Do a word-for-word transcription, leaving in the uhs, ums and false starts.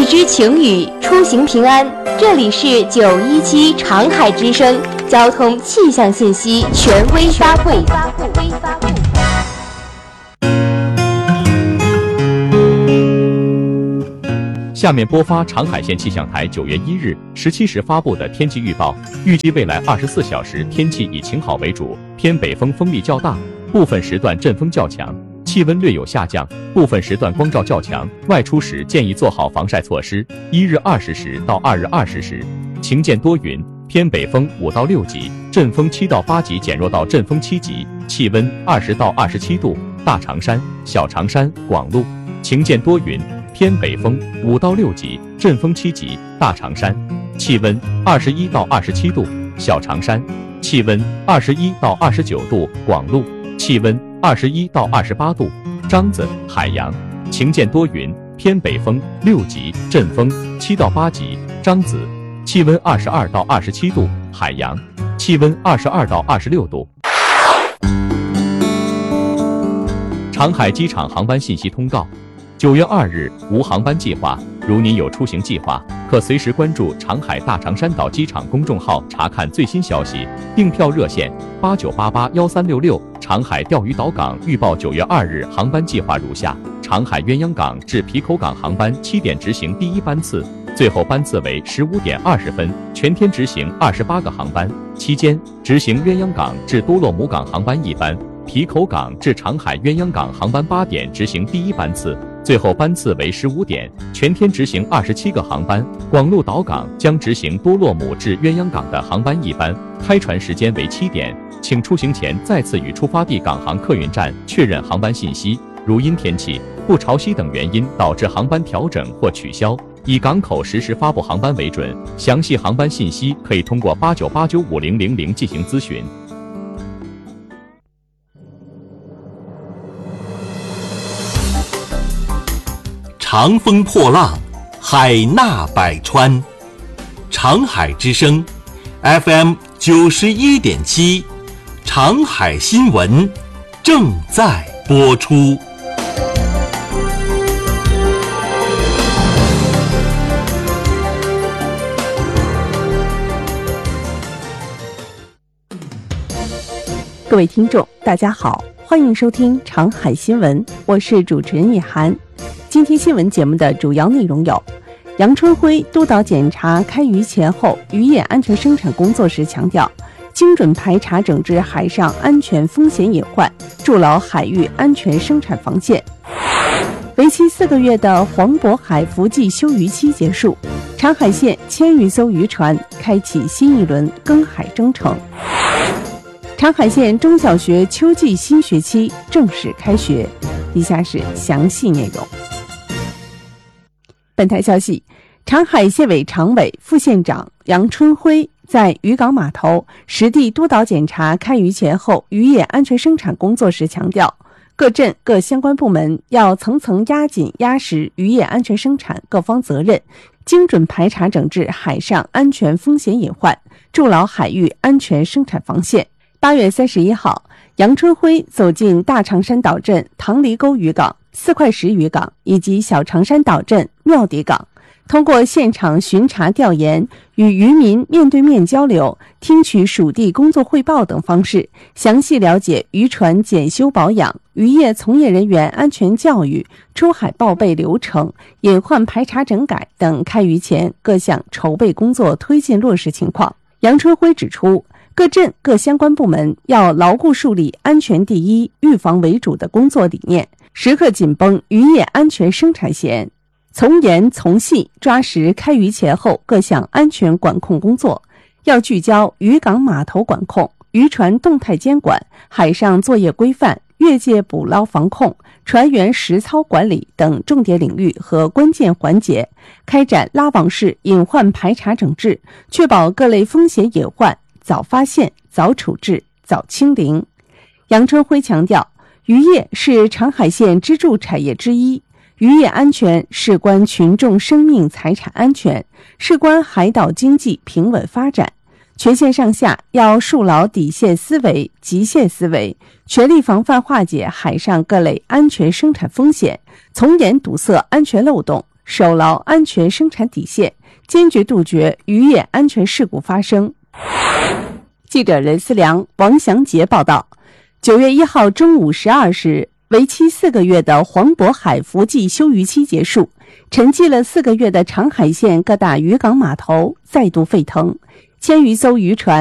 支晴雨，出行平安。这里是九一七长海之声交通气象信息权威发布。 下面播发长海县气象台九月一日十七时发布的天气预报，预计未来二十四小时天气以晴好为主，偏北风风力较大，部分时段阵风较强，气温略有下降，部分时段光照较强，外出时建议做好防晒措施。一日二十时到二日二十时，晴间多云，偏北风五到六级，阵风七到八级减弱到阵风七级，气温二十到二十七度。大长山、小长山、广路晴间多云，偏北风五到六级，阵风七级。大长山气温二十一到二十七度，小长山气温二十一到二十九度，广路气温二十一到二十八度。獐子、海洋晴间多云，偏北风六级，阵风七到八级。獐子气温二十二到二十七度，海洋气温二十二到二十六度。长海机场航班信息通告：九月二日无航班计划，如您有出行计划，可随时关注长海大长山岛机场公众号查看最新消息。订票热线八九八八幺三六六。长海钓鱼岛港预报九月二日航班计划如下：长海鸳鸯港至皮口港航班七点执行第一班次，最后班次为十五点二十分，全天执行二十八个航班，期间执行鸳鸯港至多洛姆港航班一班，皮口港至长海鸳鸯港航班八点执行第一班次，最后班次为十五点，全天执行二十七个航班。广路岛港将执行多洛姆至鸳鸯港的航班一班，开船时间为七点，请出行前再次与出发地港航客运站确认航班信息。如因天气、不潮汐等原因导致航班调整或取消，以港口实时发布航班为准。详细航班信息可以通过八九八九五零零零进行咨询。 长风破浪，海纳百川。长海之声 F M 九十一点七，长海新闻正在播出。 各位听众大家好，欢迎收听长海新闻，我是主持人叶涵。今天新闻节目的主要内容有：杨春辉督导检查开渔前后渔业安全生产工作时强调，精准排查整治海上安全风险隐患，筑牢海域安全生产防线。为期四个月的黄渤海伏季休渔期结束，长海县千余艘渔船开启新一轮耕海征程。长海县中小学秋季新学期正式开学。以下是详细内容。本台消息，长海县委常委、副县长杨春辉在渔港码头实地督导检查开渔前后渔业安全生产工作时强调，各镇各相关部门要层层压紧压实渔业安全生产各方责任，精准排查整治海上安全风险隐患，筑牢海域安全生产防线。八月三十一号，杨春辉走进大长山岛镇唐犁沟渔港、四块石渔港以及小长山岛镇庙底港，通过现场巡查调研、与渔民面对面交流、听取属地工作汇报等方式，详细了解渔船检修保养、渔业从业人员安全教育、出海报备流程、隐患排查整改等开渔前各项筹备工作推进落实情况。杨春辉指出，各镇各相关部门要牢固树立安全第一、预防为主的工作理念，时刻紧绷渔业安全生产线，从严从细抓实开渔前后各项安全管控工作，要聚焦渔港码头管控、渔船动态监管、海上作业规范、越界捕捞防控、船员实操管理等重点领域和关键环节，开展拉网式隐患排查整治，确保各类风险隐患早发现、早处置、早清零。杨春辉强调，渔业是长海县支柱产业之一，渔业安全事关群众生命财产安全，事关海岛经济平稳发展。全县上下要树牢底线思维、极限思维，全力防范化解海上各类安全生产风险，从严堵塞安全漏洞， 守牢安全生产底线，坚决杜绝渔业安全事故发生。记者任思良、王祥杰报道。九月一号中午十二时，为期四个月的黄渤海伏季休渔期结束，沉寂了四个月的长海县各大渔港码头再度沸腾，千余艘渔船